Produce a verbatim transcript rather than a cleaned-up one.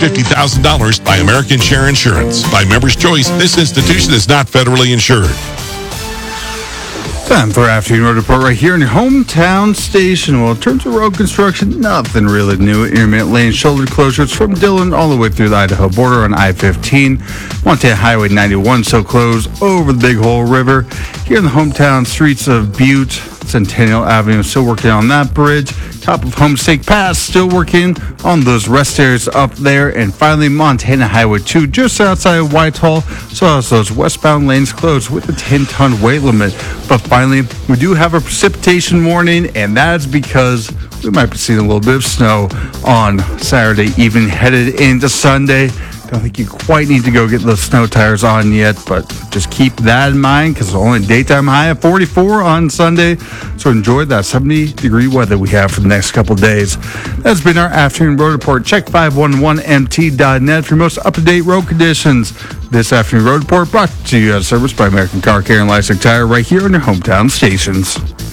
fifty thousand dollars by American Share Insurance. By Members' Choice, this institution is not federally insured. Time for Afternoon Road Report right here in your hometown station. Well, in terms of road construction, nothing really new. Intermittent lane shoulder closures from Dillon all the way through the Idaho border on I fifteen. Montana Highway ninety-one still closed over the Big Hole River. Here in the hometown streets of Butte, Centennial Avenue still working on that bridge. Top of Homestake Pass still working on those rest areas up there. And finally, Montana Highway two just outside of Whitehall. So has those westbound lanes closed with a ten-ton weight limit. But finally, we do have a precipitation warning, and that's because we might be seeing a little bit of snow on Saturday evening headed into Sunday. Don't think you quite need to go get those snow tires on yet, but just keep that in mind because it's only daytime high of forty-four on Sunday. So enjoy that seventy degree weather we have for the next couple days. That's been our Afternoon Road Report. Check five one one M T dot net for your most up-to-date road conditions. This Afternoon Road Report brought to you as a service by American Car Care and Leisure Tire right here on your hometown stations.